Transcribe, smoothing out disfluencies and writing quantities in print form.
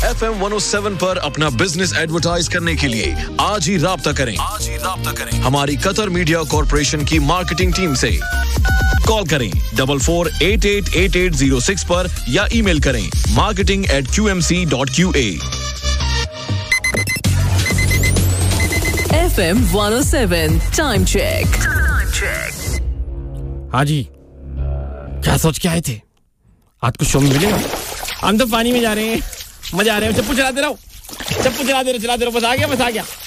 FM 107 पर अपना business advertise करने के लिए आज ही राब्ता करें। हमारी कतर मीडिया कॉर्पोरेशन की मार्केटिंग टीम से। कॉल करें 44888806 पर या ईमेल करें marketing@qmc.qa। FM 107 time check. हाँ जी, क्या सोच के आए थे? आज कुछ शो में मिलेगा? हम तो पानी में जा रहे हैं, मजा आ रहा है। चप्पू चलाते रहो, बस आ गया।